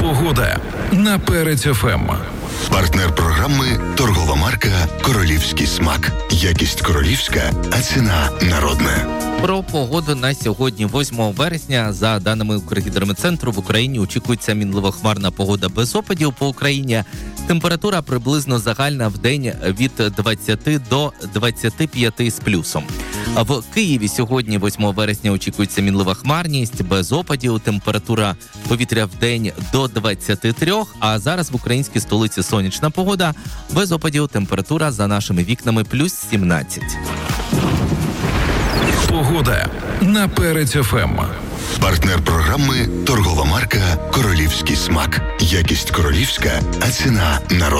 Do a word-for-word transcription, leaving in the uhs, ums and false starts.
Погода на Перець еф ем. Партнер програми – торгова марка «Королівський смак». Якість королівська, а ціна народна. Про погоду на сьогодні, восьмого вересня. За даними Укргідрометцентру, в Україні очікується мінливо-хмарна погода без опадів по Україні. Температура приблизно загальна в день від двадцяти до двадцяти п'яти з плюсом. В Києві сьогодні, восьмого вересня, очікується мінлива хмарність без опадів. Температура повітря в день до двадцяти трьох, а зараз в українській столиці сонячна погода. Без опадів температура за нашими вікнами плюс сімнадцять. Погода на Перець еф ем. Партнер програми – торгова марка «Королівський смак». Якість королівська, а ціна народна.